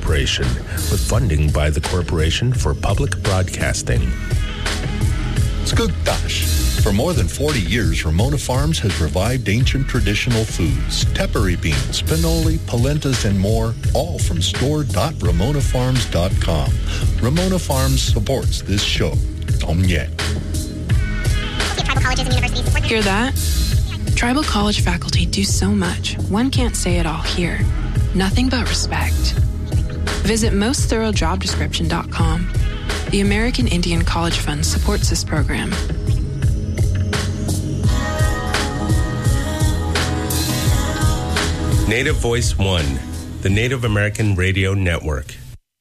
Corporation, with funding by the Corporation for Public Broadcasting. Skugtash. For more than 40 years, Ramona Farms has revived ancient traditional foods, tepary beans, pinoli, polentas, and more, all from store.ramonafarms.com. Ramona Farms supports this show. Tomye. Hear that? Tribal college faculty do so much, one can't say it all here. Nothing but respect. Visit mostthorough.jobdescription.com. The American Indian College Fund supports this program. Native Voice One, the Native American Radio Network.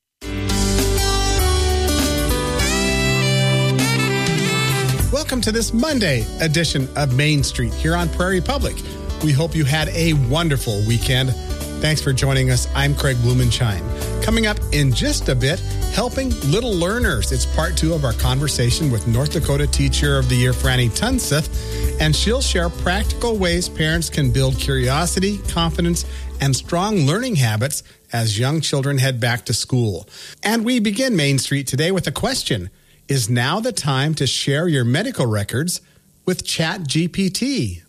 Welcome to this Monday edition of Main Street here on Prairie Public. We hope you had a wonderful weekend. Thanks for joining us. I'm Craig Blumenschein. Coming up in just a bit, Helping Little Learners. It's part 2 of our conversation with North Dakota Teacher of the Year, Franny Tunseth, and she'll share practical ways parents can build curiosity, confidence, and strong learning habits as young children head back to school. And we begin Main Street today with a question. Is now the time to share your medical records with ChatGPT?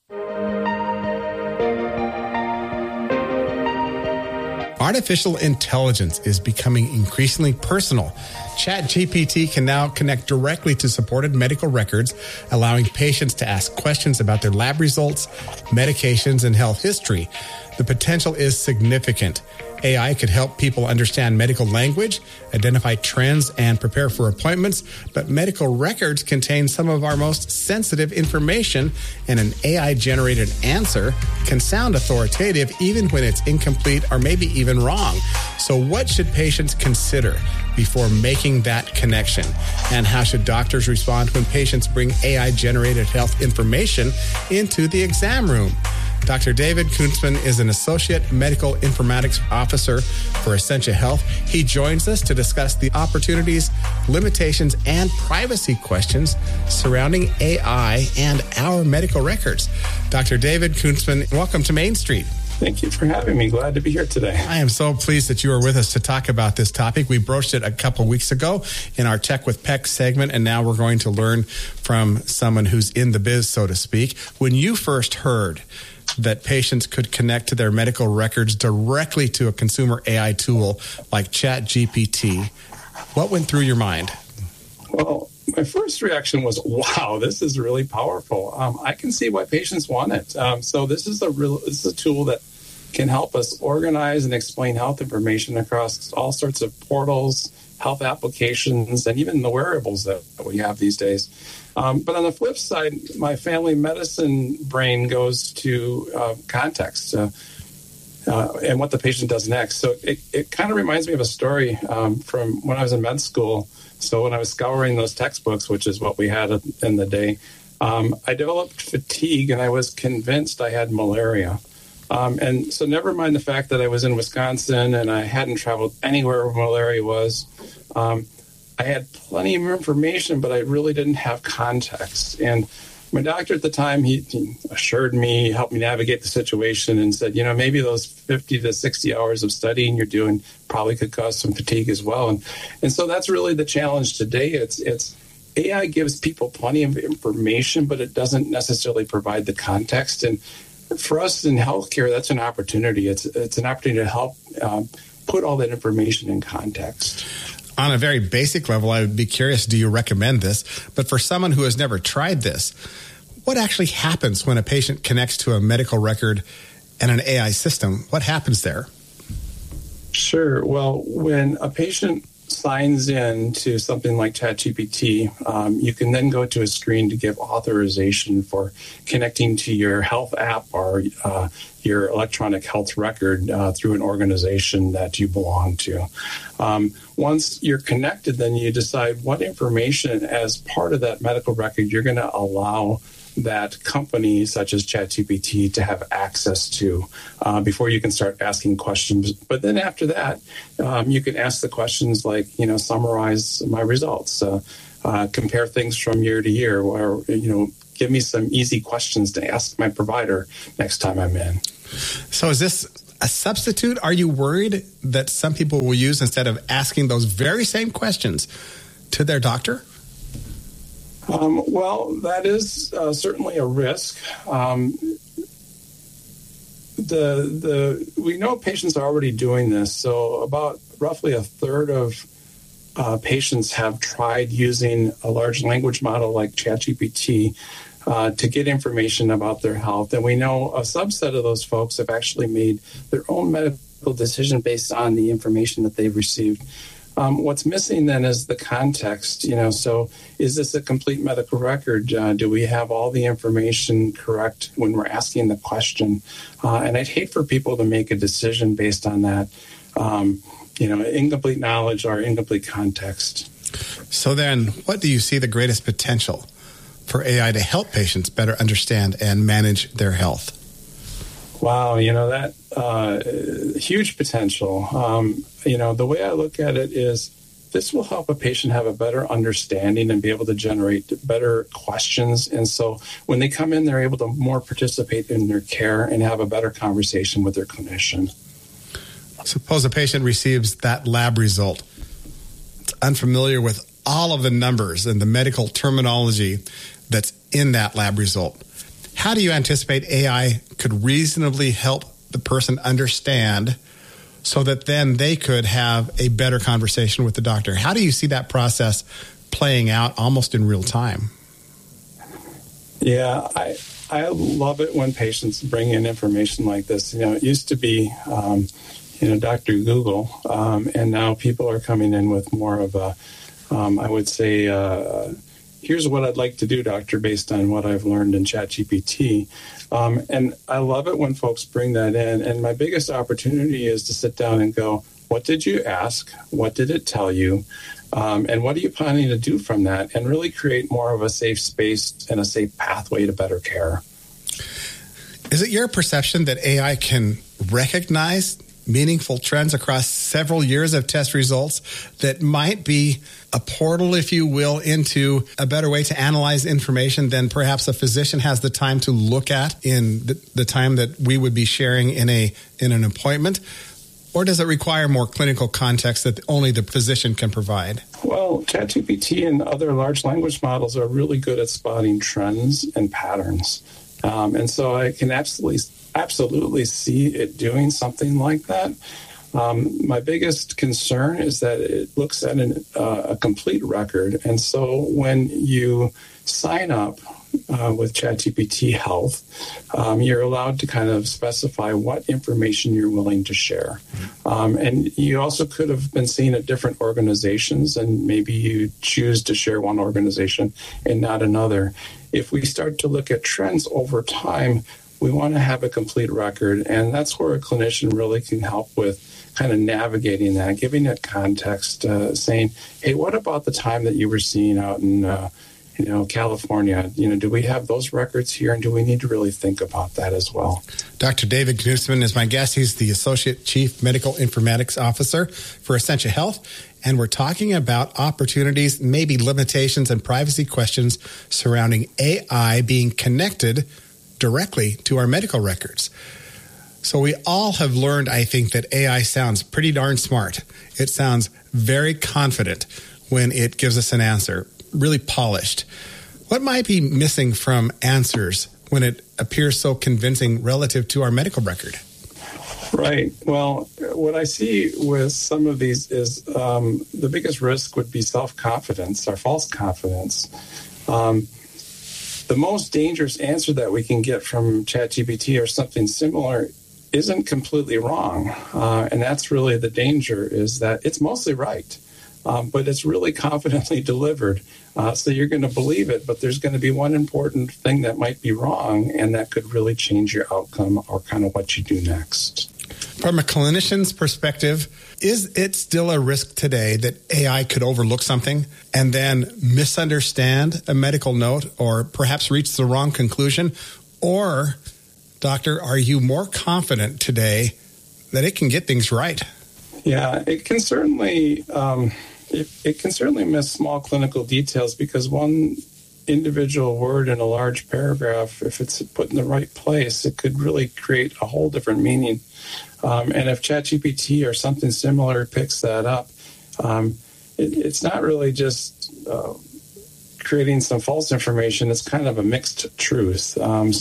Artificial intelligence is becoming increasingly personal. ChatGPT can now connect directly to supported medical records, allowing patients to ask questions about their lab results, medications, and health history. The potential is significant. AI could help people understand medical language, identify trends, and prepare for appointments, but medical records contain some of our most sensitive information, and an AI-generated answer can sound authoritative even when it's incomplete or maybe even wrong. So what should patients consider before making that connection? And how should doctors respond when patients bring AI-generated health information into the exam room? Dr. David Kuntzman is an Associate Medical Informatics Officer for Essentia Health. He joins us to discuss the opportunities, limitations, and privacy questions surrounding AI and our medical records. Dr. David Kuntzman, welcome to Main Street. Thank you for having me. Glad to be here today. I am so pleased that you are with us to talk about this topic. We broached it a couple weeks ago in our Tech with Peck segment, and now we're going to learn from someone who's in the biz, so to speak. When you first heard that patients could connect to their medical records directly to a consumer AI tool like ChatGPT, what went through your mind? Well, my first reaction was, wow, this is really powerful. I can see why patients want it. So this is a tool that can help us organize and explain health information across all sorts of portals, health applications, and even the wearables that we have these days. But on the flip side, my family medicine brain goes to context and what the patient does next. So it kind of reminds me of a story from when I was in med school. So when I was scouring those textbooks, which is what we had in the day, I developed fatigue and I was convinced I had malaria. And so never mind the fact that I was in Wisconsin and I hadn't traveled anywhere where malaria was. I had plenty of information, but I really didn't have context. And my doctor at the time, he assured me, helped me navigate the situation and said, maybe those 50 to 60 hours of studying you're doing probably could cause some fatigue as well. And so that's really the challenge today. It's AI gives people plenty of information, but it doesn't necessarily provide the context. And for us in healthcare, that's an opportunity. It's an opportunity to help put all that information in context. On a very basic level, I would be curious, do you recommend this? But for someone who has never tried this, what actually happens when a patient connects to a medical record and an AI system? What happens there? Sure. Well, when a patient signs in to something like ChatGPT, you can then go to a screen to give authorization for connecting to your health app or your electronic health record through an organization that you belong to. Once you're connected, then you decide what information as part of that medical record you're going to allow that company such as ChatGPT to have access to before you can start asking questions. But then after that, you can ask the questions like, summarize my results, compare things from year to year, or, give me some easy questions to ask my provider next time I'm in. So is this a substitute? Are you worried that some people will use instead of asking those very same questions to their doctor? Well, that is certainly a risk. We know patients are already doing this, so about roughly a third of patients have tried using a large language model like ChatGPT to get information about their health. And we know a subset of those folks have actually made their own medical decision based on the information that they've received. What's missing then is the context, so is this a complete medical record? Do we have all the information correct when we're asking the question? And I'd hate for people to make a decision based on that, incomplete knowledge or incomplete context. So then what do you see the greatest potential for AI to help patients better understand and manage their health? Wow, that huge potential. The way I look at it is this will help a patient have a better understanding and be able to generate better questions. And so when they come in, they're able to more participate in their care and have a better conversation with their clinician. Suppose a patient receives that lab result. It's unfamiliar with all of the numbers and the medical terminology that's in that lab result. How do you anticipate AI could reasonably help the person understand so that then they could have a better conversation with the doctor? How do you see that process playing out almost in real time? Yeah, I love it when patients bring in information like this. It used to be, Dr. Google, and now people are coming in with more of a, I would say, here's what I'd like to do, doctor, based on what I've learned in ChatGPT. And I love it when folks bring that in. And my biggest opportunity is to sit down and go, what did you ask? What did it tell you? And what are you planning to do from that? And really create more of a safe space and a safe pathway to better care. Is it your perception that AI can recognize meaningful trends across several years of test results that might be a portal, if you will, into a better way to analyze information than perhaps a physician has the time to look at in the time that we would be sharing in an appointment? Or does it require more clinical context that only the physician can provide? Well, ChatGPT and other large language models are really good at spotting trends and patterns. And so I can absolutely see it doing something like that. My biggest concern is that it looks at a complete record. And so when you sign up with ChatGPT Health, you're allowed to kind of specify what information you're willing to share. And you also could have been seen at different organizations, and maybe you choose to share one organization and not another. If we start to look at trends over time, we want to have a complete record, and that's where a clinician really can help with kind of navigating that, giving it context, saying, hey, what about the time that you were seeing out in California? Do we have those records here, and do we need to really think about that as well? Dr. David Knutsman is my guest. He's the Associate Chief Medical Informatics Officer for Essentia Health, and we're talking about opportunities, maybe limitations, and privacy questions surrounding AI being connected directly to our medical records. So we all have learned, I think, that AI sounds pretty darn smart. It sounds very confident when it gives us an answer, really polished. What might be missing from answers when it appears so convincing relative to our medical record? Right. Well, what I see with some of these is the biggest risk would be self-confidence or false confidence. The most dangerous answer that we can get from ChatGPT or something similar isn't completely wrong. And that's really the danger, is that it's mostly right, but it's really confidently delivered. So you're going to believe it, but there's going to be one important thing that might be wrong, and that could really change your outcome or kind of what you do next. From a clinician's perspective, is it still a risk today that AI could overlook something and then misunderstand a medical note or perhaps reach the wrong conclusion? Or, doctor, are you more confident today that it can get things right? Yeah, it can certainly it can certainly miss small clinical details, because one individual word in a large paragraph, if it's put in the right place, it could really create a whole different meaning. And if ChatGPT or something similar picks that up, it's not really just creating some false information. It's kind of a mixed truth.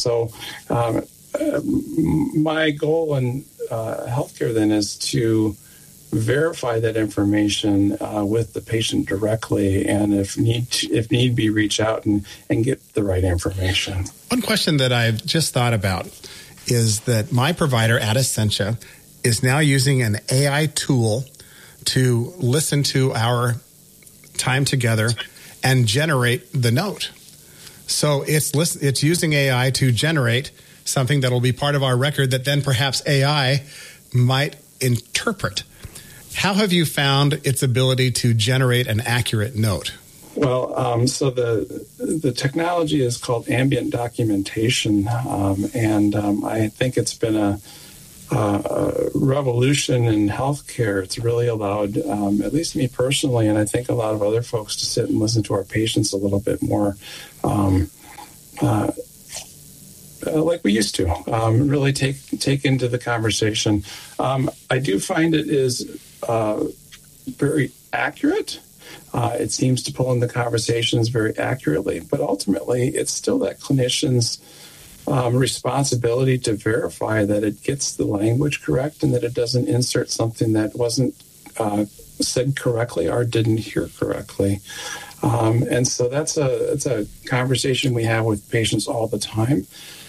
My goal in healthcare then is to verify that information with the patient directly, and if need be, reach out and get the right information. One question that I've just thought about is that my provider at Essentia is now using an AI tool to listen to our time together and generate the note. So it's using AI to generate something that will be part of our record that then perhaps AI might interpret. How have you found its ability to generate an accurate note? Well, so the technology is called ambient documentation, and I think it's been a revolution in healthcare. It's really allowed, at least me personally, and I think a lot of other folks, to sit and listen to our patients a little bit more like we used to, really take into the conversation. I do find it is very accurate. It seems to pull in the conversations very accurately, but ultimately it's still that clinician's responsibility to verify that it gets the language correct and that it doesn't insert something that wasn't said correctly or didn't hear correctly. And so it's a conversation we have with patients all the time,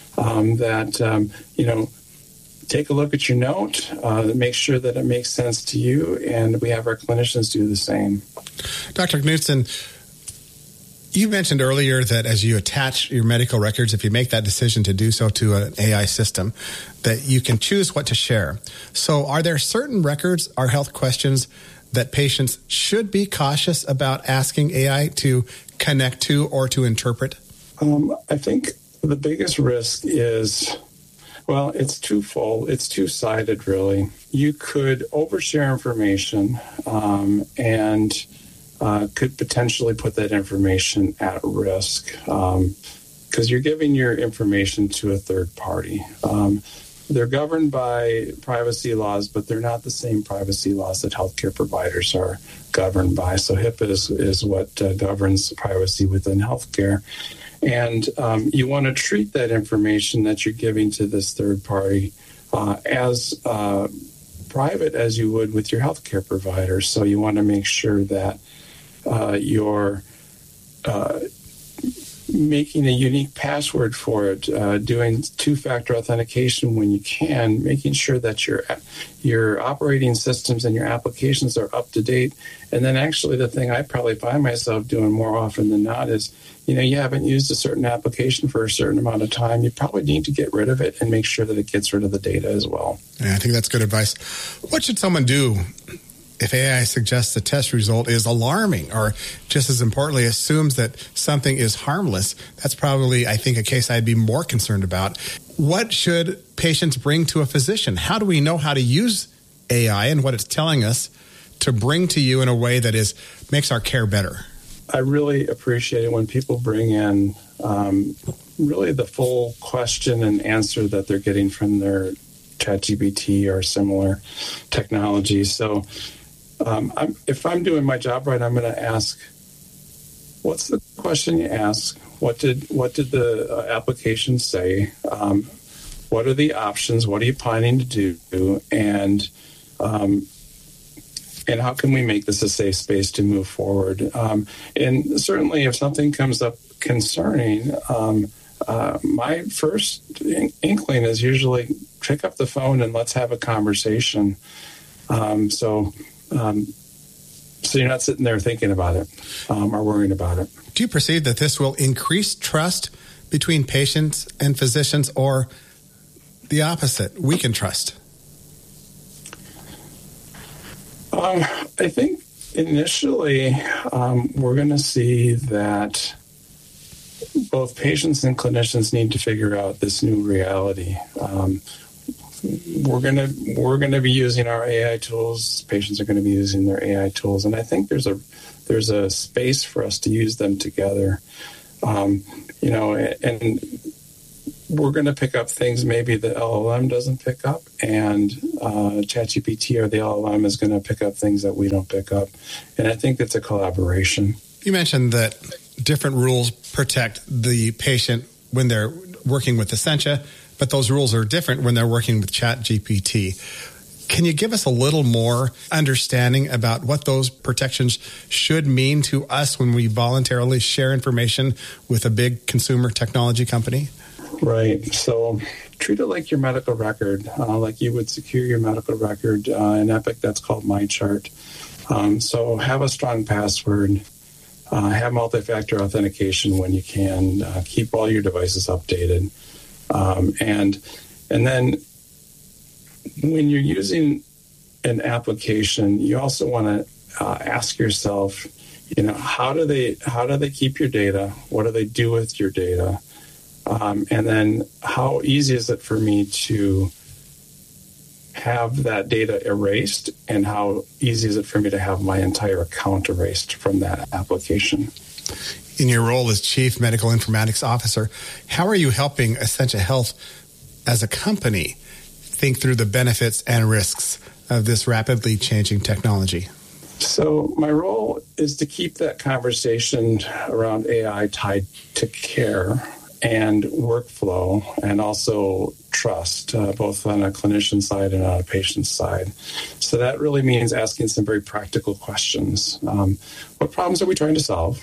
take a look at your note, make sure that it makes sense to you, and we have our clinicians do the same. Dr. Knudsen, you mentioned earlier that as you attach your medical records, if you make that decision to do so to an AI system, that you can choose what to share. So are there certain records or health questions that patients should be cautious about asking AI to connect to or to interpret? I think the biggest risk is, well, it's twofold. It's two-sided, really. You could overshare information and could potentially put that information at risk because you're giving your information to a third party. They're governed by privacy laws, but they're not the same privacy laws that healthcare providers are governed by. So HIPAA is what governs privacy within healthcare. And you want to treat that information that you're giving to this third party as private as you would with your healthcare provider. So you want to make sure that you're making a unique password for it, doing two-factor authentication when you can, making sure that your operating systems and your applications are up to date. And then actually the thing I probably find myself doing more often than not is, you haven't used a certain application for a certain amount of time. You probably need to get rid of it and make sure that it gets rid of the data as well. Yeah, I think that's good advice. What should someone do if AI suggests the test result is alarming, or just as importantly, assumes that something is harmless? That's probably, I think, a case I'd be more concerned about. What should patients bring to a physician? How do we know how to use AI and what it's telling us to bring to you in a way that makes our care better? I really appreciate it when people bring in really the full question and answer that they're getting from their ChatGPT or similar technology. So if I'm doing my job right, I'm going to ask, what's the question you ask? What did the application say? What are the options? What are you planning to do? And how can we make this a safe space to move forward? And certainly if something comes up concerning, my first inkling is usually pick up the phone and let's have a conversation. So you're not sitting there thinking about it or worrying about it. Do you perceive that this will increase trust between patients and physicians, or the opposite, weaken trust? I think initially we're going to see that both patients and clinicians need to figure out this new reality. We're going to be using our AI tools. Patients are going to be using their AI tools, and I think there's a space for us to use them together. And we're going to pick up things maybe the LLM doesn't pick up, and ChatGPT or the LLM is going to pick up things that we don't pick up. And I think it's a collaboration. You mentioned that different rules protect the patient when they're working with Essentia, but those rules are different when they're working with ChatGPT. Can you give us a little more understanding about what those protections should mean to us when we voluntarily share information with a big consumer technology company? Right. So treat it like your medical record, like you would secure your medical record in Epic. That's called MyChart. So have a strong password, have multi-factor authentication when you can, keep all your devices updated. And then when you're using an application, you also want to ask yourself, how do they keep your data? What do they do with your data? And then how easy is it for me to have that data erased? And how easy is it for me to have my entire account erased from that application? In your role as Chief Medical Informatics Officer, how are you helping Essentia Health as a company think through the benefits and risks of this rapidly changing technology? So my role is to keep that conversation around AI tied to care and workflow, and also trust, both on a clinician side and on a patient side. So that really means asking some very practical questions. What problems are we trying to solve?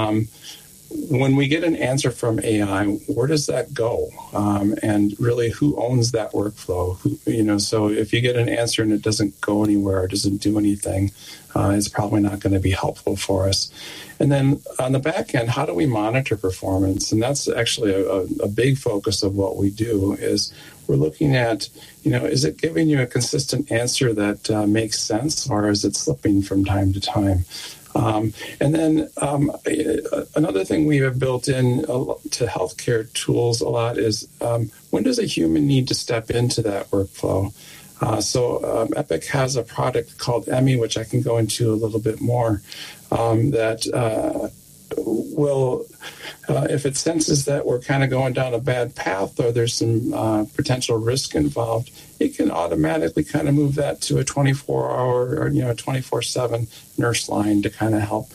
When we get an answer from AI, where does that go? And really, who owns that workflow? So if you get an answer and it doesn't go anywhere, or doesn't do anything, it's probably not going to be helpful for us. And then on the back end, how do we monitor performance? And that's actually a big focus of what we do. Is we're looking at, is it giving you a consistent answer that makes sense, or is it slipping from time to time? And then another thing we have built in to healthcare tools a lot is when does a human need to step into that workflow? So Epic has a product called Emmy, which I can go into a little bit more, that will, if it senses that we're kind of going down a bad path or there's some potential risk involved, it can automatically kind of move that to a 24-hour or 24/7 nurse line to kind of help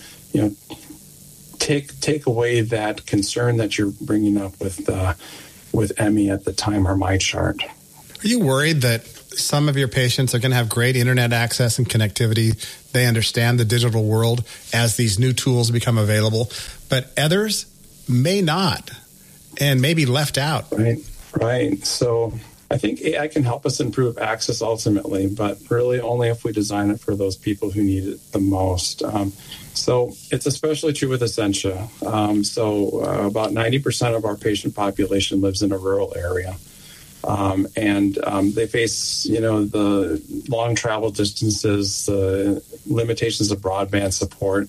take away that concern that you're bringing up with Emmy at the time, or MyChart. Are you worried that some of your patients are going to have great internet access and connectivity? They understand the digital world as these new tools become available, but others may not and may be left out. Right. So I think AI can help us improve access ultimately, but really only if we design it for those people who need it the most. So it's especially true with Essentia. About 90% of our patient population lives in a rural area. And they face, the long travel distances, the limitations of broadband support.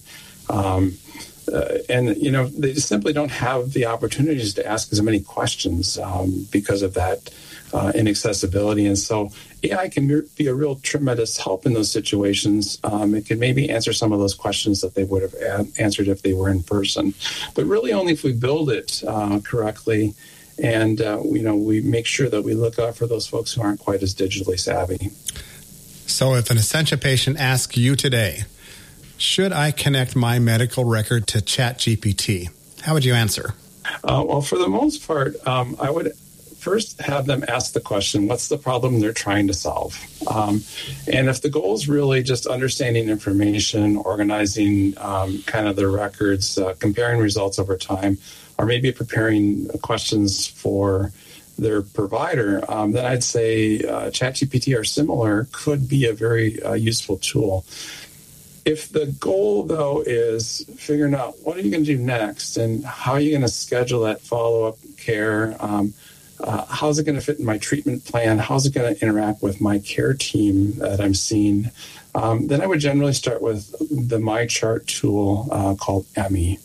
And they simply don't have the opportunities to ask as many questions because of that inaccessibility. And so AI can be a real tremendous help in those situations. It can maybe answer some of those questions that they would have answered if they were in person. But really only if we build it correctly. And, we make sure that we look out for those folks who aren't quite as digitally savvy. So if an Essentia patient asks you today, should I connect my medical record to ChatGPT? How would you answer? Well, for the most part, I would first have them ask the question, what's the problem they're trying to solve? And if the goal is really just understanding information, organizing kind of their records, comparing results over time, or maybe preparing questions for their provider, then I'd say ChatGPT or similar could be a very useful tool. If the goal, though, is figuring out what are you going to do next and how are you going to schedule that follow-up care, how's it going to fit in my treatment plan, how's it going to interact with my care team that I'm seeing, then I would generally start with the MyChart tool called Emmy.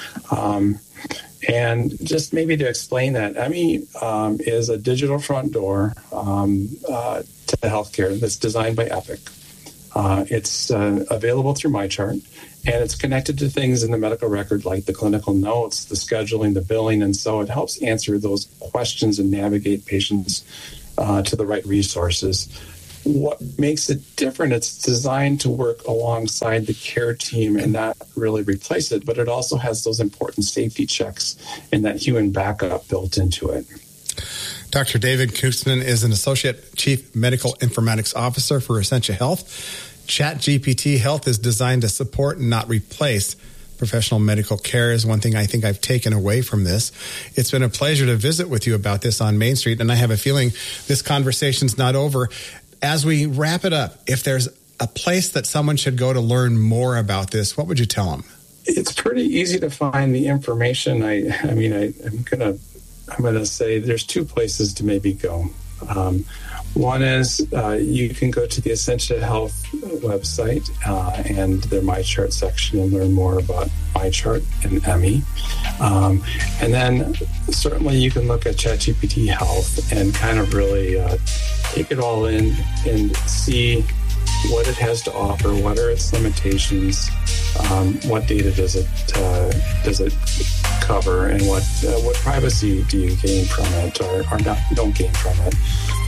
And just maybe to explain that, Emmy is a digital front door to healthcare that's designed by Epic. It's available through MyChart, and it's connected to things in the medical record like the clinical notes, the scheduling, the billing, and so it helps answer those questions and navigate patients to the right resources. What makes it different, it's designed to work alongside the care team and not really replace it, but it also has those important safety checks and that human backup built into it. Dr. David Koostman is an Associate Chief Medical Informatics Officer for Essentia Health. ChatGPT Health is designed to support and not replace professional medical care is one thing I think I've taken away from this. It's been a pleasure to visit with you about this on Main Street, and I have a feeling this conversation's not over. As we wrap it up, if there's a place that someone should go to learn more about this, what would you tell them? It's pretty easy to find the information. I'm gonna say there's two places to maybe go. One is you can go to the Essentia Health website and their MyChart section and learn more about MyChart and Emmy. And then certainly you can look at ChatGPT Health and kind of really take it all in and see what it has to offer, what are its limitations, what data does it cover, and what privacy do you gain from it or don't gain from it.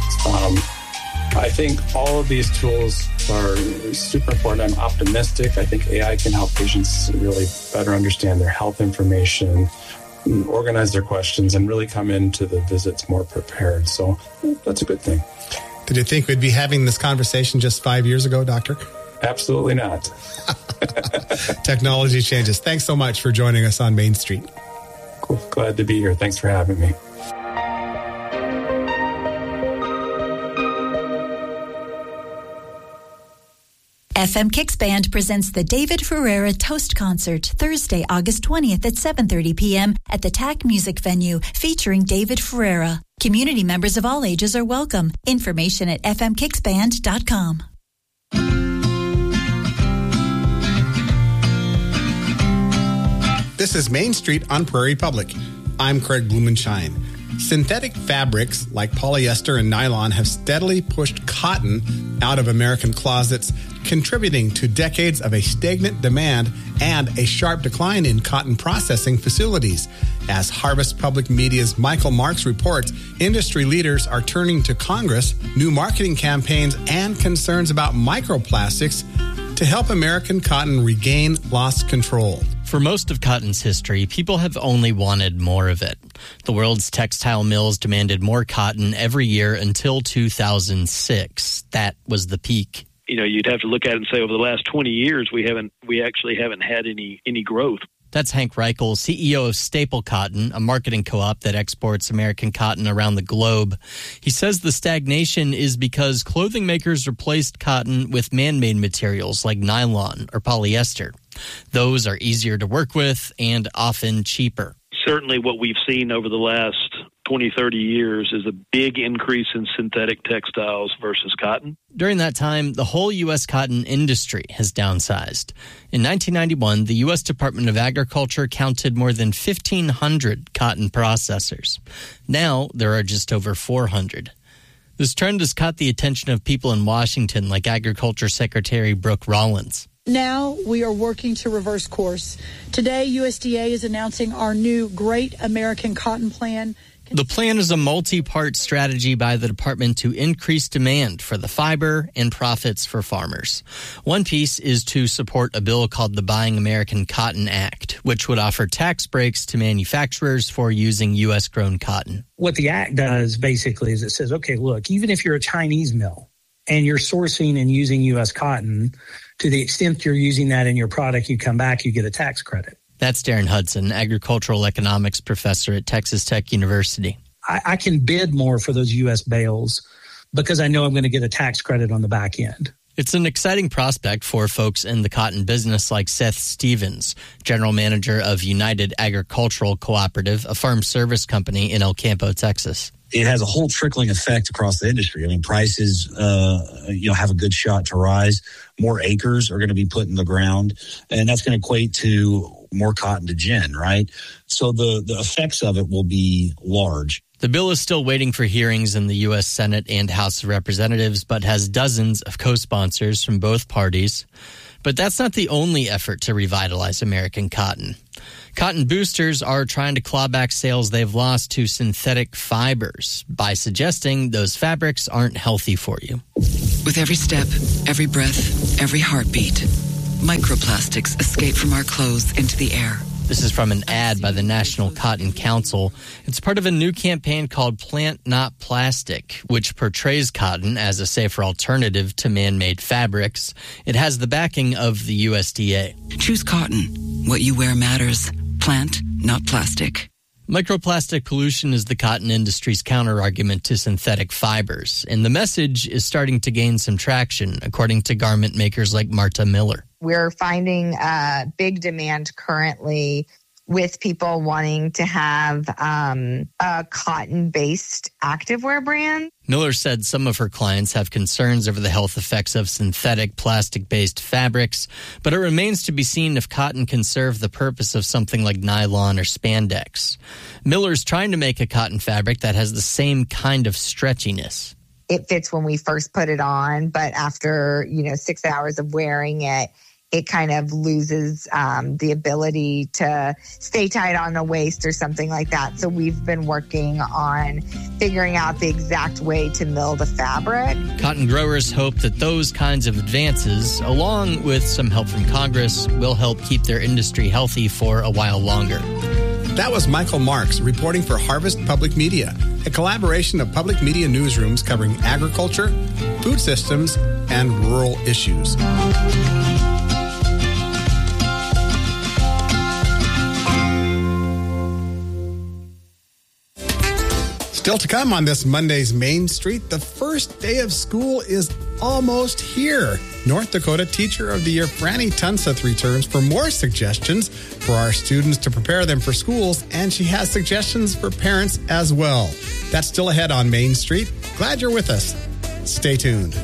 I think all of these tools are super important. I'm optimistic. I think AI can help patients really better understand their health information, organize their questions, and really come into the visits more prepared. So that's a good thing. Did you think we'd be having this conversation just 5 years ago, Doctor? Absolutely not. Technology changes. Thanks so much for joining us on Main Street. Cool. Glad to be here. Thanks for having me. FM Kicks Band presents the David Ferreira Toast Concert Thursday, August 20th at 7:30 p.m. at the TAC Music Venue featuring David Ferreira. Community members of all ages are welcome. Information at fmkicksband.com. This is Main Street on Prairie Public. I'm Craig Blumenshine. Synthetic fabrics like polyester and nylon have steadily pushed cotton out of American closets, contributing to decades of a stagnant demand and a sharp decline in cotton processing facilities. As Harvest Public Media's Michael Marks reports, industry leaders are turning to Congress, new marketing campaigns, and concerns about microplastics to help American cotton regain lost control. For most of cotton's history, people have only wanted more of it. The world's textile mills demanded more cotton every year until 2006. That was the peak. You'd have to look at it and say over the last 20 years, we actually haven't had any growth. That's Hank Reichel, CEO of Staple Cotton, a marketing co-op that exports American cotton around the globe. He says the stagnation is because clothing makers replaced cotton with man-made materials like nylon or polyester. Those are easier to work with and often cheaper. Certainly what we've seen over the last 20, 30 years is a big increase in synthetic textiles versus cotton. During that time, the whole U.S. cotton industry has downsized. In 1991, the U.S. Department of Agriculture counted more than 1,500 cotton processors. Now, there are just over 400. This trend has caught the attention of people in Washington, like Agriculture Secretary Brooke Rollins. Now we are working to reverse course. Today, USDA is announcing our new Great American Cotton Plan. The plan is a multi-part strategy by the department to increase demand for the fiber and profits for farmers. One piece is to support a bill called the Buying American Cotton Act, which would offer tax breaks to manufacturers for using U.S.-grown cotton. What the act does basically is it says, okay, look, even if you're a Chinese mill and you're sourcing and using U.S. cotton, to the extent you're using that in your product, you come back, you get a tax credit. That's Darren Hudson, agricultural economics professor at Texas Tech University. I can bid more for those U.S. bales because I know I'm going to get a tax credit on the back end. It's an exciting prospect for folks in the cotton business like Seth Stevens, general manager of United Agricultural Cooperative, a farm service company in El Campo, Texas. It has a whole trickling effect across the industry. I mean, prices, have a good shot to rise. More acres are going to be put in the ground, and that's going to equate to more cotton to gin, right? So the effects of it will be large. The bill is still waiting for hearings in the U.S. Senate and House of Representatives, but has dozens of co-sponsors from both parties. But that's not the only effort to revitalize American cotton. Cotton boosters are trying to claw back sales they've lost to synthetic fibers by suggesting those fabrics aren't healthy for you. With every step, every breath, every heartbeat, microplastics escape from our clothes into the air. This is from an ad by the National Cotton Council. It's part of a new campaign called Plant Not Plastic, which portrays cotton as a safer alternative to man-made fabrics. It has the backing of the USDA. Choose cotton. What you wear matters. Plant, not plastic. Microplastic pollution is the cotton industry's counter-argument to synthetic fibers, and the message is starting to gain some traction, according to garment makers like Marta Miller. We're finding big demand currently with people wanting to have a cotton-based activewear brand. Miller said some of her clients have concerns over the health effects of synthetic plastic-based fabrics, but it remains to be seen if cotton can serve the purpose of something like nylon or spandex. Miller's trying to make a cotton fabric that has the same kind of stretchiness. It fits when we first put it on, but after 6 hours of wearing it, it kind of loses the ability to stay tight on the waist or something like that. So we've been working on figuring out the exact way to mill the fabric. Cotton growers hope that those kinds of advances, along with some help from Congress, will help keep their industry healthy for a while longer. That was Michael Marks reporting for Harvest Public Media, a collaboration of public media newsrooms covering agriculture, food systems, and rural issues. Still to come on this Monday's Main Street, the first day of school is almost here. North Dakota Teacher of the Year Franny Tunseth returns for more suggestions for our students to prepare them for schools, and she has suggestions for parents as well. That's still ahead on Main Street. Glad you're with us. Stay tuned.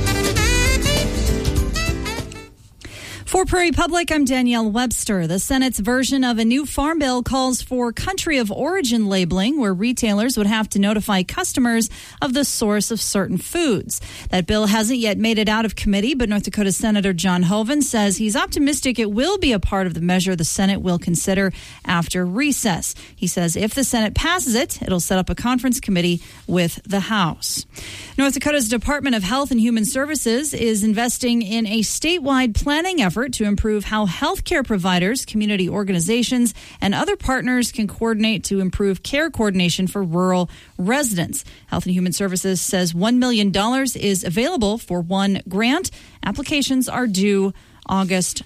For Prairie Public, I'm Danielle Webster. The Senate's version of a new farm bill calls for country of origin labeling, where retailers would have to notify customers of the source of certain foods. That bill hasn't yet made it out of committee, but North Dakota Senator John Hoeven says he's optimistic it will be a part of the measure the Senate will consider after recess. He says if the Senate passes it, it'll set up a conference committee with the House. North Dakota's Department of Health and Human Services is investing in a statewide planning effort to improve how healthcare providers, community organizations, and other partners can coordinate to improve care coordination for rural residents. Health and Human Services says $1 million is available for one grant. Applications are due August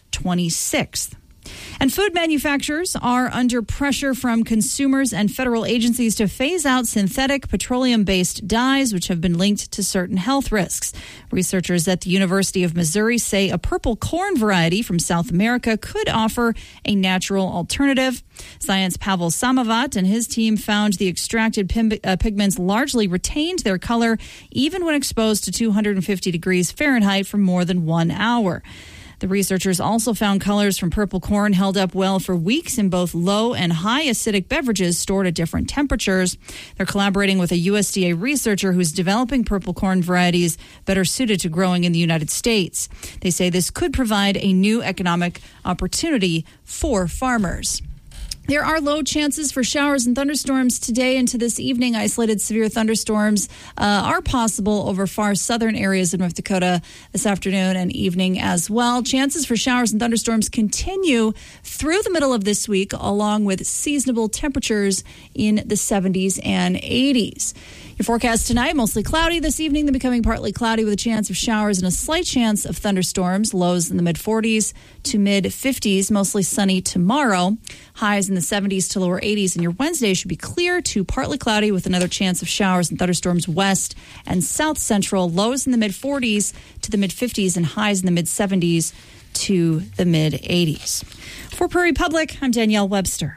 26th. And food manufacturers are under pressure from consumers and federal agencies to phase out synthetic petroleum-based dyes, which have been linked to certain health risks. Researchers at the University of Missouri say a purple corn variety from South America could offer a natural alternative. Science Pavel Samavat and his team found the extracted pigments largely retained their color, even when exposed to 250 degrees Fahrenheit for more than 1 hour. The researchers also found colors from purple corn held up well for weeks in both low and high acidic beverages stored at different temperatures. They're collaborating with a USDA researcher who's developing purple corn varieties better suited to growing in the United States. They say this could provide a new economic opportunity for farmers. There are low chances for showers and thunderstorms today into this evening. Isolated severe thunderstorms are possible over far southern areas of North Dakota this afternoon and evening as well. Chances for showers and thunderstorms continue through the middle of this week, along with seasonable temperatures in the 70s and 80s. Your forecast tonight, mostly cloudy this evening, then becoming partly cloudy with a chance of showers and a slight chance of thunderstorms. Lows in the mid-40s to mid-50s, mostly sunny tomorrow. Highs in the 70s to lower 80s. And your Wednesday should be clear to partly cloudy with another chance of showers and thunderstorms west and south central. Lows in the mid-40s to the mid-50s and highs in the mid-70s to the mid-80s. For Prairie Public, I'm Danielle Webster.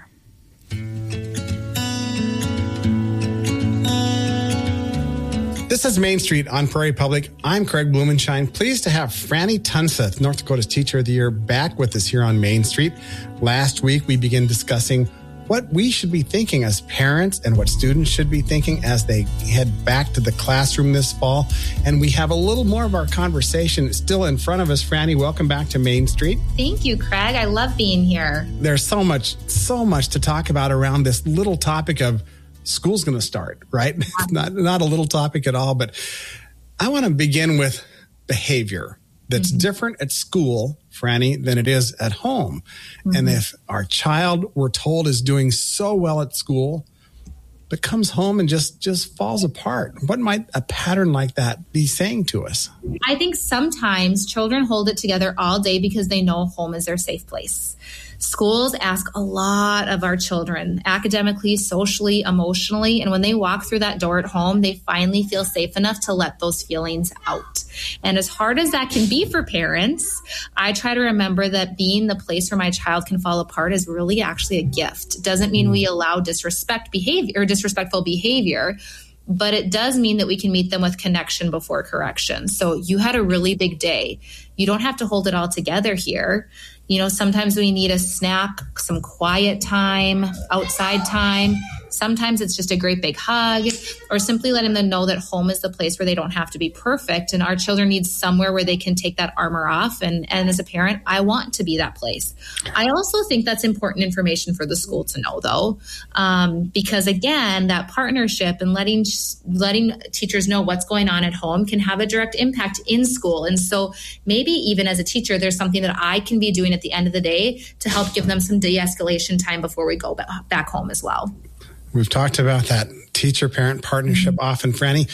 This is Main Street on Prairie Public. I'm Craig Blumenshine. Pleased to have Franny Tunseth, North Dakota's Teacher of the Year, back with us here on Main Street. Last week, we began discussing what we should be thinking as parents and what students should be thinking as they head back to the classroom this fall. And we have a little more of our conversation still in front of us. Franny, welcome back to Main Street. Thank you, Craig. I love being here. There's so much to talk about around this little topic of school's going to start, right? not a little topic at all, but I want to begin with behavior that's different at school, Franny, than it is at home. And if our child, we're told, is doing so well at school, but comes home and just falls apart, what might a pattern like that be saying to us? I think sometimes children hold it together all day because they know home is their safe place. Schools ask a lot of our children, academically, socially, emotionally. And when they walk through that door at home, they finally feel safe enough to let those feelings out. And as hard as that can be for parents, I try to remember that being the place where my child can fall apart is really actually a gift. It doesn't mean we allow disrespectful behavior, but it does mean that we can meet them with connection before correction. So you had a really big day. You don't have to hold it all together here. You know, sometimes we need a snack, some quiet time, outside time. Sometimes it's just a great big hug, or simply letting them know that home is the place where they don't have to be perfect. And our children need somewhere where they can take that armor off. And as a parent, I want to be that place. I also think that's important information for the school to know, though, because again, that partnership and letting teachers know what's going on at home can have a direct impact in school. And so maybe even as a teacher, there's something that I can be doing at the end of the day to help give them some de-escalation time before we go back home as well. We've talked about that teacher-parent partnership often. Franny,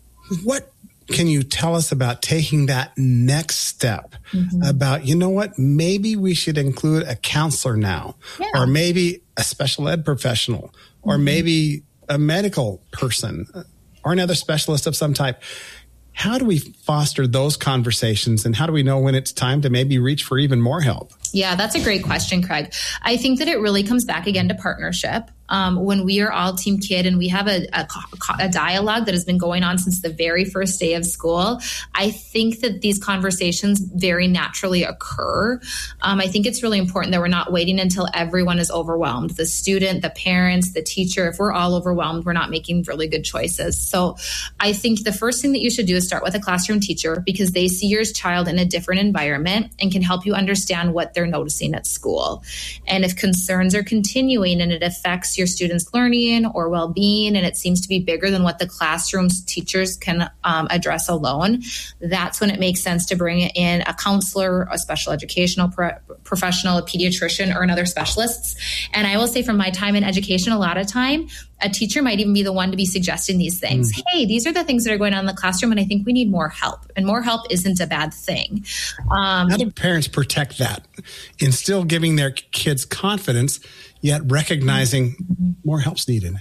what can you tell us about taking that next step about, you know what, maybe we should include a counselor now, or maybe a special ed professional, or maybe a medical person or another specialist of some type. How do we foster those conversations, and how do we know when it's time to maybe reach for even more help? Yeah, that's a great question, Craig. I think that it really comes back again to partnership. When we are all Team Kid and we have a dialogue that has been going on since the very first day of school, I think that these conversations very naturally occur. I think it's really important that we're not waiting until everyone is overwhelmed. The student, the parents, the teacher, if we're all overwhelmed, we're not making really good choices. So I think the first thing that you should do is start with a classroom teacher, because they see your child in a different environment and can help you understand what they're noticing at school. And if concerns are continuing and it affects your students' learning or well-being, and it seems to be bigger than what the classroom's teachers can address alone, that's when it makes sense to bring in a counselor, a special educational professional, a pediatrician, or another specialist. And I will say from my time in education, a lot of time, a teacher might even be the one to be suggesting these things. Hey, these are the things that are going on in the classroom, and I think we need more help. And more help isn't a bad thing. How do parents protect that in still giving their kids confidence, yet recognizing more help's needed?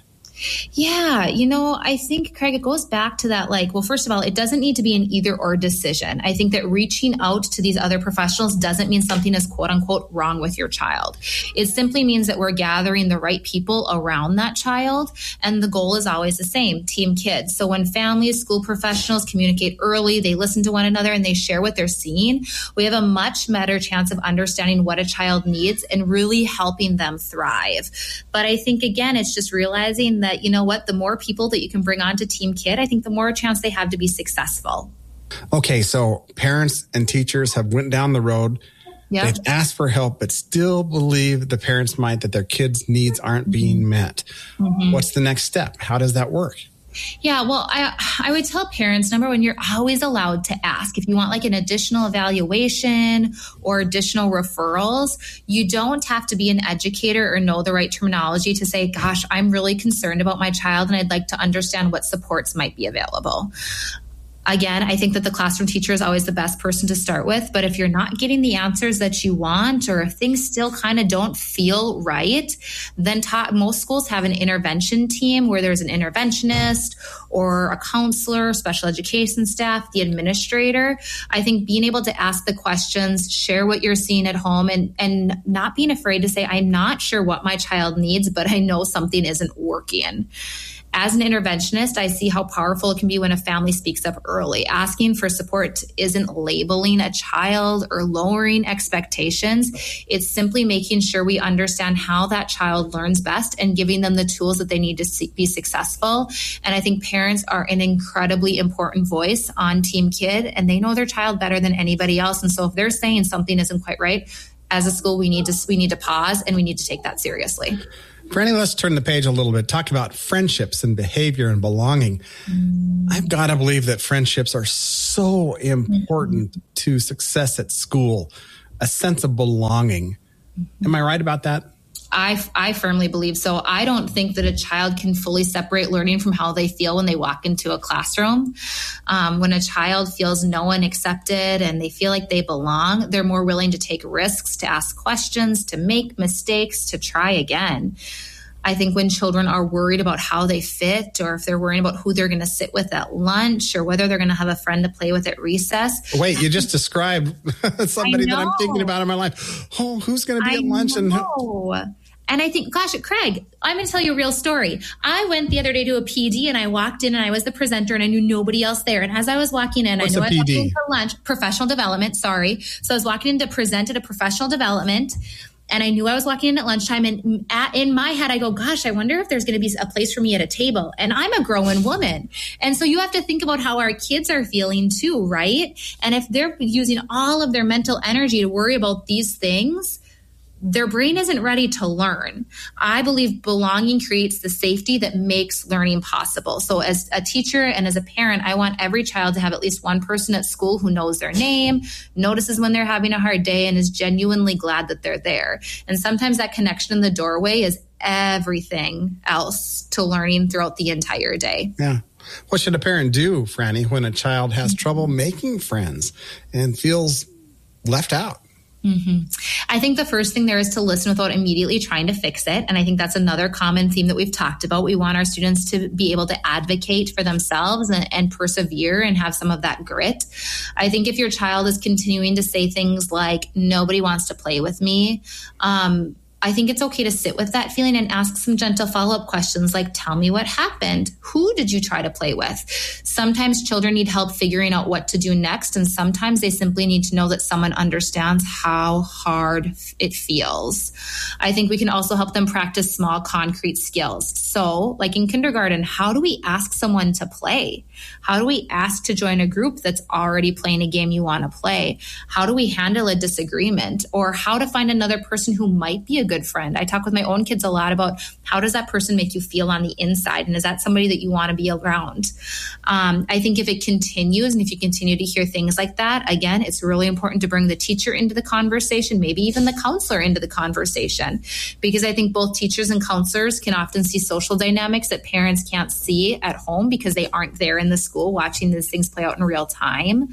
Yeah, I think, Craig, it goes back to that, well, first of all, it doesn't need to be an either or decision. I think that reaching out to these other professionals doesn't mean something is quote unquote wrong with your child. It simply means that we're gathering the right people around that child. And the goal is always the same, Team Kids. So when families, school professionals communicate early, they listen to one another and they share what they're seeing, we have a much better chance of understanding what a child needs and really helping them thrive. But I think, again, it's just realizing that, the more people that you can bring on to Team Kid, I think the more chance they have to be successful. Okay, so parents and teachers have went down the road. Yep. They've asked for help, but still believe the parents might that their kids' needs aren't being met. What's the next step? How does that work? Yeah, well, I would tell parents, number one, you're always allowed to ask. If you want an additional evaluation or additional referrals, you don't have to be an educator or know the right terminology to say, gosh, I'm really concerned about my child and I'd like to understand what supports might be available. Again, I think that the classroom teacher is always the best person to start with. But if you're not getting the answers that you want, or if things still kind of don't feel right, then most schools have an intervention team where there's an interventionist or a counselor, special education staff, the administrator. I think being able to ask the questions, share what you're seeing at home, and not being afraid to say, I'm not sure what my child needs, but I know something isn't working. As an interventionist, I see how powerful it can be when a family speaks up early. Asking for support isn't labeling a child or lowering expectations. It's simply making sure we understand how that child learns best and giving them the tools that they need to be successful. And I think parents are an incredibly important voice on Team Kid, and they know their child better than anybody else. And so if they're saying something isn't quite right, as a school, we need to pause and we need to take that seriously. Franny, let's turn the page a little bit. Talk about friendships and behavior and belonging. I've got to believe that friendships are so important to success at school, a sense of belonging. Am I right about that? I firmly believe so. I don't think that a child can fully separate learning from how they feel when they walk into a classroom. When a child feels known, accepted, and they feel like they belong, they're more willing to take risks, to ask questions, to make mistakes, to try again. I think when children are worried about how they fit, or if they're worried about who they're going to sit with at lunch, or whether they're going to have a friend to play with at recess. Wait, you just described somebody that I'm thinking about in my life. Oh, who's going to be at lunch? And I think, gosh, Craig, I'm going to tell you a real story. I went the other day to a PD and I walked in and I was the presenter and I knew nobody else there. And as I was walking in, What's I was walking PD? for lunch, professional development, sorry. So I was walking in to present at a professional development. And I knew I was walking in at lunchtime, and in my head, I go, gosh, I wonder if there's going to be a place for me at a table. And I'm a grown woman. And so you have to think about how our kids are feeling too, right? And if they're using all of their mental energy to worry about these things, their brain isn't ready to learn. I believe belonging creates the safety that makes learning possible. So as a teacher and as a parent, I want every child to have at least one person at school who knows their name, notices when they're having a hard day, and is genuinely glad that they're there. And sometimes that connection in the doorway is everything else to learning throughout the entire day. Yeah. What should a parent do, Franny, when a child has trouble making friends and feels left out? I think the first thing there is to listen without immediately trying to fix it. And I think that's another common theme that we've talked about. We want our students to be able to advocate for themselves and persevere and have some of that grit. I think if your child is continuing to say things like, nobody wants to play with me, I think it's okay to sit with that feeling and ask some gentle follow-up questions like, tell me what happened. Who did you try to play with? Sometimes children need help figuring out what to do next, and sometimes they simply need to know that someone understands how hard it feels. I think we can also help them practice small, concrete skills. So, like in kindergarten, how do we ask someone to play? How do we ask to join a group that's already playing a game you want to play? How do we handle a disagreement? Or how to find another person who might be a good friend? I talk with my own kids a lot about how does that person make you feel on the inside? And is that somebody that you want to be around? I think if it continues and if you continue to hear things like that, again, it's really important to bring the teacher into the conversation, maybe even the counselor into the conversation, because I think both teachers and counselors can often see social dynamics that parents can't see at home because they aren't there in the school watching these things play out in real time.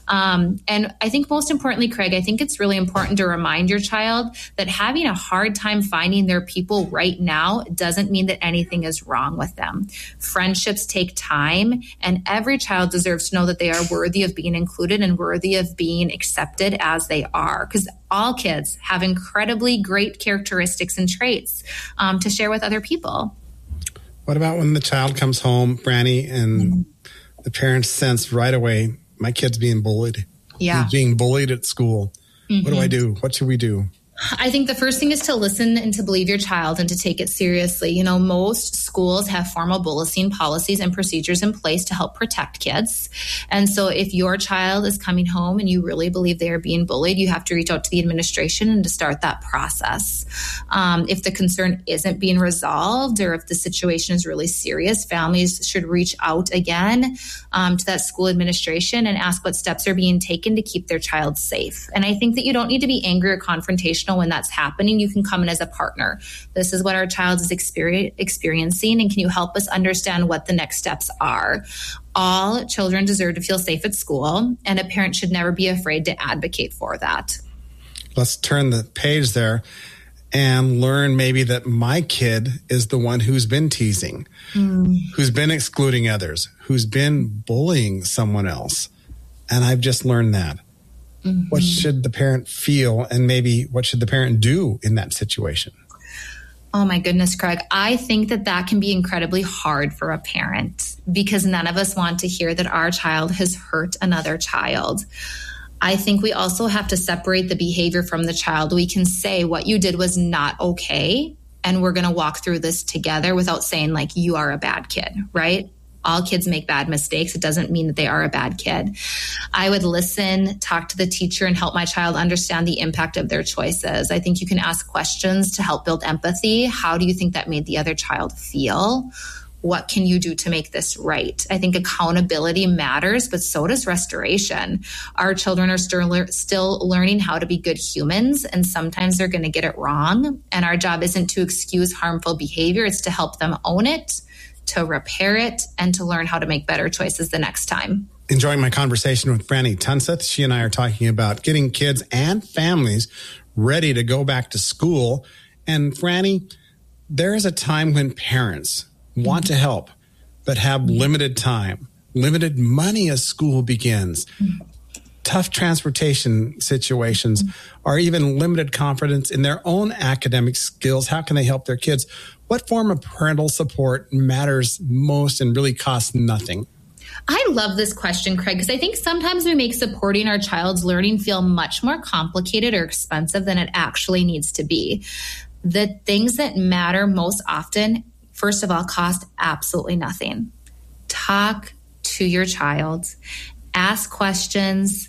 And I think most importantly, Craig, I think it's really important to remind your child that having a hard time finding their people right now doesn't mean that anything is wrong with them. Friendships take time, and every child deserves to know that they are worthy of being included and worthy of being accepted as they are, because all kids have incredibly great characteristics and traits to share with other people. What about when the child comes home, Franny, and the parents sense right away, my kid's being bullied? Yeah. He's being bullied at school. What do I do? What should we do? I think the first thing is to listen and to believe your child and to take it seriously. You know, most schools have formal bullying policies and procedures in place to help protect kids. And so if your child is coming home and you really believe they are being bullied, you have to reach out to the administration and to start that process. If the concern isn't being resolved or if the situation is really serious, families should reach out again to that school administration and ask what steps are being taken to keep their child safe. And I think that you don't need to be angry or confrontational when that's happening. You can come in as a partner. This is what our child is experiencing, and can you help us understand what the next steps are? All children deserve to feel safe at school, and a parent should never be afraid to advocate for that. Let's turn the page there and learn maybe that my kid is the one who's been teasing, who's been excluding others, who's been bullying someone else. And I've just learned that. What should the parent feel, and maybe what should the parent do in that situation? Oh my goodness, Craig. I think that can be incredibly hard for a parent because none of us want to hear that our child has hurt another child. I think we also have to separate the behavior from the child. We can say what you did was not okay, and we're going to walk through this together without saying like you are a bad kid, right? All kids make bad mistakes. It doesn't mean that they are a bad kid. I would listen, talk to the teacher, and help my child understand the impact of their choices. I think you can ask questions to help build empathy. How do you think that made the other child feel? What can you do to make this right? I think accountability matters, but so does restoration. Our children are still learning how to be good humans, and sometimes they're going to get it wrong. And our job isn't to excuse harmful behavior. It's to help them own it, to repair it, and to learn how to make better choices the next time. Enjoying my conversation with Franny Tunseth. She and I are talking about getting kids and families ready to go back to school. And Franny, there is a time when parents want to help, but have limited time, limited money as school begins, tough transportation situations, or even limited confidence in their own academic skills. How can they help their kids? What form of parental support matters most and really costs nothing? I love this question, Craig, because I think sometimes we make supporting our child's learning feel much more complicated or expensive than it actually needs to be. The things that matter most often, first of all, cost absolutely nothing. Talk to your child, ask questions,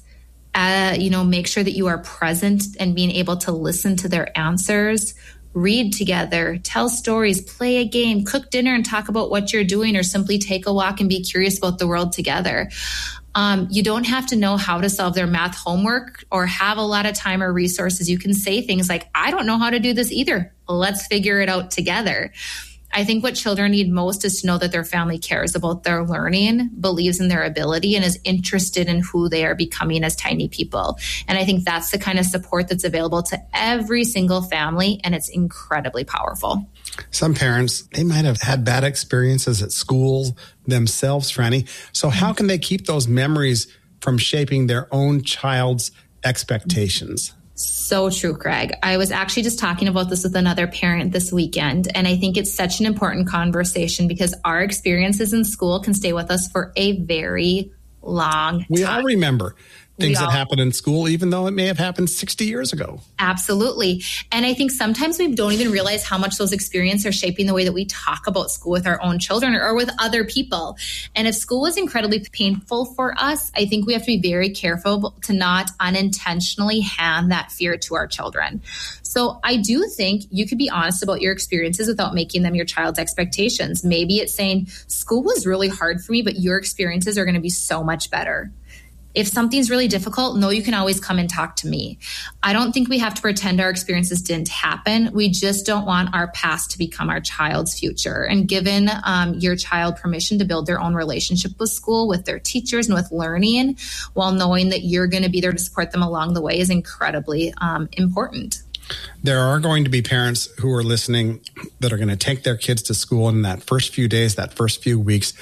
make sure that you are present and being able to listen to their answers. Read together, tell stories, play a game, cook dinner and talk about what you're doing, or simply take a walk and be curious about the world together. You don't have to know how to solve their math homework or have a lot of time or resources. You can say things like, I don't know how to do this either. Let's figure it out together. I think what children need most is to know that their family cares about their learning, believes in their ability, and is interested in who they are becoming as tiny people. And I think that's the kind of support that's available to every single family, and it's incredibly powerful. Some parents, they might have had bad experiences at school themselves, Franny. So how can they keep those memories from shaping their own child's expectations? So true, Craig. I was actually just talking about this with another parent this weekend, and I think it's such an important conversation because our experiences in school can stay with us for a very long time. We all remember things that happened in school, even though it may have happened 60 years ago. Absolutely. And I think sometimes we don't even realize how much those experiences are shaping the way that we talk about school with our own children or with other people. And if school is incredibly painful for us, I think we have to be very careful to not unintentionally hand that fear to our children. So I do think you could be honest about your experiences without making them your child's expectations. Maybe it's saying, school was really hard for me, but your experiences are going to be so much better. If something's really difficult, no, you can always come and talk to me. I don't think we have to pretend our experiences didn't happen. We just don't want our past to become our child's future. And given your child permission to build their own relationship with school, with their teachers, and with learning, while knowing that you're going to be there to support them along the way is incredibly important. There are going to be parents who are listening that are going to take their kids to school in that first few days, that first few weeks.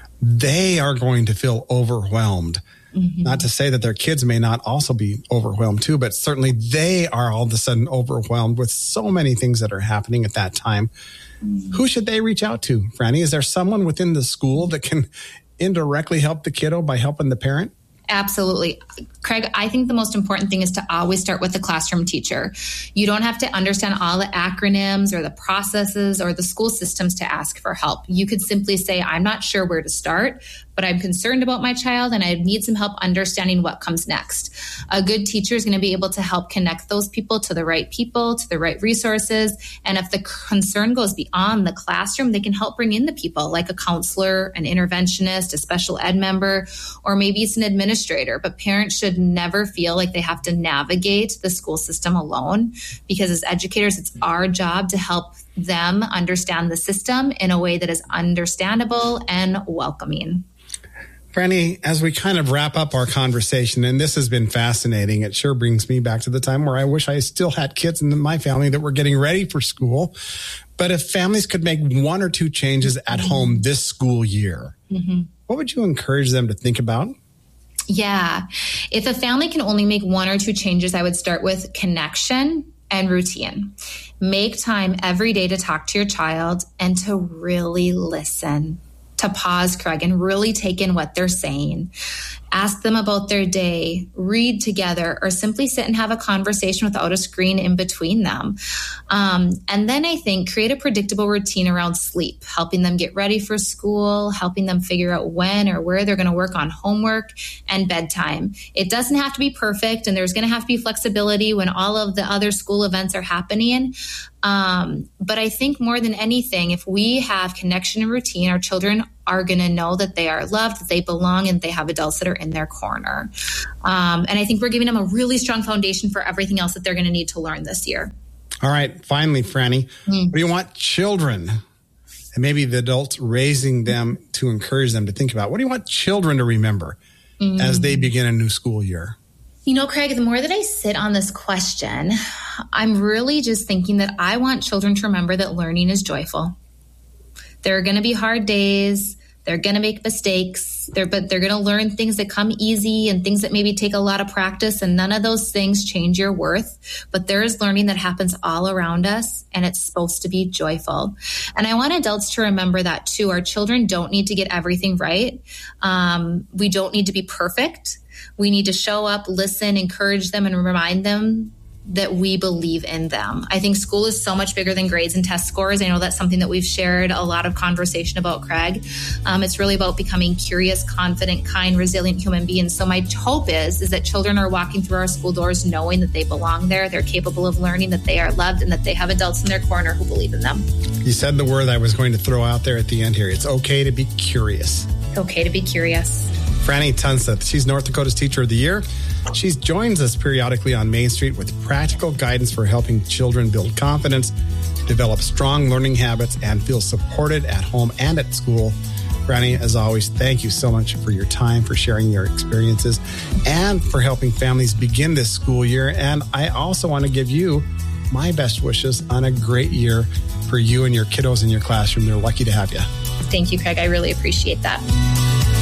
They are going to feel overwhelmed. Mm-hmm. Not to say that their kids may not also be overwhelmed too, but certainly they are all of a sudden overwhelmed with so many things that are happening at that time. Mm-hmm. Who should they reach out to, Franny? Is there someone within the school that can indirectly help the kiddo by helping the parent? Absolutely. Craig, I think the most important thing is to always start with the classroom teacher. You don't have to understand all the acronyms or the processes or the school systems to ask for help. You could simply say, I'm not sure where to start, but I'm concerned about my child and I need some help understanding what comes next. A good teacher is going to be able to help connect those people, to the right resources. And if the concern goes beyond the classroom, they can help bring in the people like a counselor, an interventionist, a special ed member, or maybe it's an administrator. But parents should never feel like they have to navigate the school system alone, because as educators, it's our job to help them understand the system in a way that is understandable and welcoming. Franny, as we kind of wrap up our conversation, and this has been fascinating, it sure brings me back to the time where I wish I still had kids in my family that were getting ready for school. But if families could make one or two changes at home this school year, what would you encourage them to think about? Yeah. If a family can only make one or two changes, I would start with connection and routine. Make time every day to talk to your child and to really listen, to pause, Craig, and really take in what they're saying. Ask them about their day, read together, or simply sit and have a conversation without a screen in between them. And then I think create a predictable routine around sleep, helping them get ready for school, helping them figure out when or where they're going to work on homework and bedtime. It doesn't have to be perfect, and there's going to have to be flexibility when all of the other school events are happening. But I think more than anything, if we have connection and routine, our children are going to know that they are loved, that they belong, and they have adults that are in their corner. And I think we're giving them a really strong foundation for everything else that they're going to need to learn this year. All right. Finally, Franny, what do you want children and maybe the adults raising them to encourage them to think about? What do you want children to remember as they begin a new school year? You know, Craig, the more that I sit on this question, I'm really just thinking that I want children to remember that learning is joyful. There are going to be hard days. They're going to make mistakes. But they're going to learn things that come easy and things that maybe take a lot of practice. And none of those things change your worth. But there is learning that happens all around us, and it's supposed to be joyful. And I want adults to remember that too. Our children don't need to get everything right. We don't need to be perfect. We need to show up, listen, encourage them, and remind them that we believe in them. I think school is so much bigger than grades and test scores. I know that's something that we've shared a lot of conversation about, Craig. It's really about becoming curious, confident, kind, resilient human beings. So my hope is that children are walking through our school doors knowing that they belong there, they're capable of learning, that they are loved, and that they have adults in their corner who believe in them. You said the word I was going to throw out there at the end here. It's okay to be curious. It's okay to be curious. Franny Tunseth, she's North Dakota's Teacher of the Year. She joins us periodically on Main Street with practical guidance for helping children build confidence, develop strong learning habits, and feel supported at home and at school. Franny, as always, thank you so much for your time, for sharing your experiences, and for helping families begin this school year. And I also want to give you my best wishes on a great year for you and your kiddos in your classroom. They're lucky to have you. Thank you, Craig. I really appreciate that.